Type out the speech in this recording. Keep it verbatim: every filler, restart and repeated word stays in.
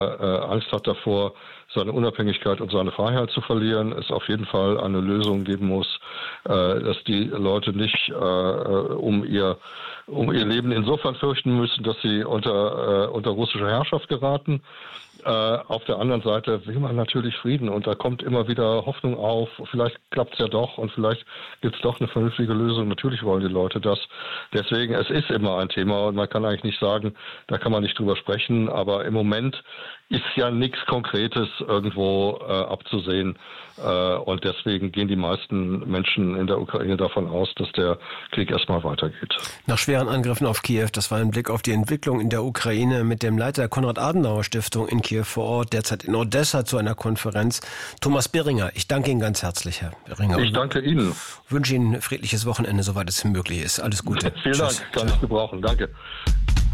Angst hat davor, seine Unabhängigkeit und seine Freiheit zu verlieren, es auf jeden Fall eine Lösung geben muss, dass die Leute nicht um ihr um ihr Leben insofern fürchten müssen, dass sie unter unter russische Herrschaft geraten. Auf der anderen Seite will man natürlich Frieden und da kommt immer wieder Hoffnung auf, vielleicht klappt es ja doch und vielleicht gibt es doch eine vernünftige Lösung. Natürlich wollen die Leute das. Deswegen, es ist immer ein Thema und man kann eigentlich nicht sagen, da kann man nicht drüber sprechen, aber im Moment ist ja nichts Konkretes irgendwo äh, abzusehen äh, und deswegen gehen die meisten Menschen in der Ukraine davon aus, dass der Krieg erstmal weitergeht. Nach schweren Angriffen auf Kiew, das war ein Blick auf die Entwicklung in der Ukraine mit dem Leiter der Konrad-Adenauer-Stiftung in Kiew vor Ort, derzeit in Odessa zu einer Konferenz. Thomas Behringer, ich danke Ihnen ganz herzlich, Herr Behringer. Ich danke Ihnen. Wünsche Ihnen ein friedliches Wochenende, soweit es möglich ist. Alles Gute. Vielen Tschüss. Dank, kann ich gebrauchen. Danke.